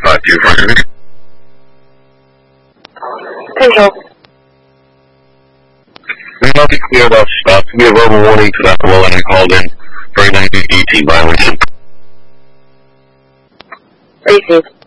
252 Control. We must be clear about stop. We have verbal warning to that below and I called in for a 1918 violation. Receive.